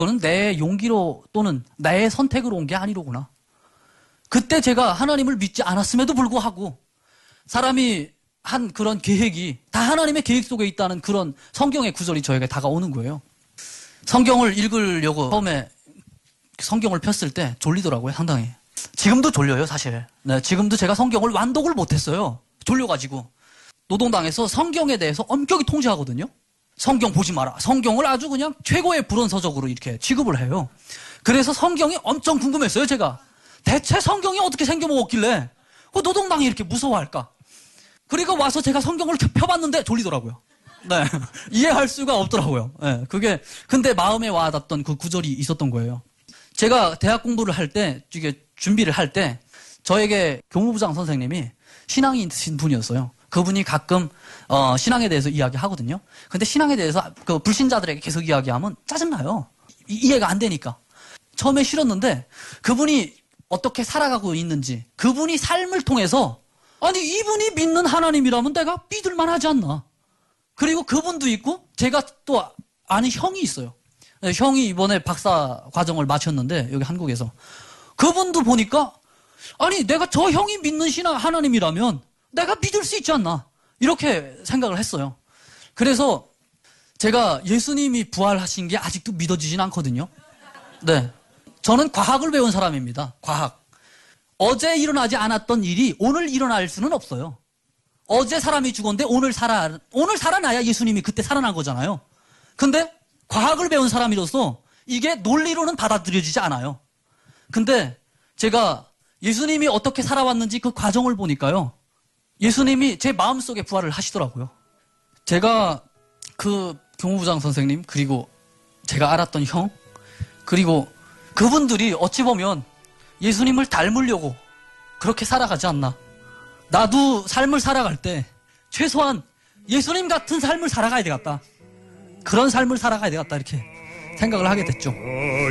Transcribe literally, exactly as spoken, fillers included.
그거는 내 용기로 또는 내 선택으로 온 게 아니로구나. 그때 제가 하나님을 믿지 않았음에도 불구하고 사람이 한 그런 계획이 다 하나님의 계획 속에 있다는 그런 성경의 구절이 저에게 다가오는 거예요. 성경을 읽으려고 처음에 성경을 폈을 때 졸리더라고요, 상당히. 지금도 졸려요, 사실. 네, 지금도 제가 성경을 완독을 못했어요. 졸려가지고. 노동당에서 성경에 대해서 엄격히 통제하거든요. 성경 보지 마라. 성경을 아주 그냥 최고의 불언서적으로 이렇게 취급을 해요. 그래서 성경이 엄청 궁금했어요, 제가. 대체 성경이 어떻게 생겨먹었길래 노동당이 이렇게 무서워할까? 그리고 와서 제가 성경을 펴봤는데 졸리더라고요. 네. 이해할 수가 없더라고요. 네. 그게, 근데 마음에 와닿던 그 구절이 있었던 거예요. 제가 대학 공부를 할 때, 이게 준비를 할 때, 저에게 교무부장 선생님이 신앙이 있으신 분이었어요. 그분이 가끔, 어, 신앙에 대해서 이야기하거든요. 근데 신앙에 대해서 그 불신자들에게 계속 이야기하면 짜증나요. 이, 이해가 안 되니까. 처음에 싫었는데, 그분이 어떻게 살아가고 있는지, 그분이 삶을 통해서, 아니, 이분이 믿는 하나님이라면 내가 믿을만 하지 않나. 그리고 그분도 있고, 제가 또 아는 형이 있어요. 네, 형이 이번에 박사 과정을 마쳤는데, 여기 한국에서. 그분도 보니까, 아니, 내가 저 형이 믿는 신앙 하나님이라면 내가 믿을 수 있지 않나. 이렇게 생각을 했어요. 그래서 제가 예수님이 부활하신 게 아직도 믿어지진 않거든요. 네. 저는 과학을 배운 사람입니다. 과학. 어제 일어나지 않았던 일이 오늘 일어날 수는 없어요. 어제 사람이 죽었는데 오늘 살아, 오늘 살아나야 예수님이 그때 살아난 거잖아요. 근데 과학을 배운 사람이로서 이게 논리로는 받아들여지지 않아요. 근데 제가 예수님이 어떻게 살아왔는지 그 과정을 보니까요. 예수님이 제 마음속에 부활을 하시더라고요. 제가 그 교무부장 선생님, 그리고 제가 알았던 형, 그리고 그분들이 어찌 보면 예수님을 닮으려고 그렇게 살아가지 않나. 나도 삶을 살아갈 때 최소한 예수님 같은 삶을 살아가야 되겠다. 그런 삶을 살아가야 되겠다. 이렇게 생각을 하게 됐죠.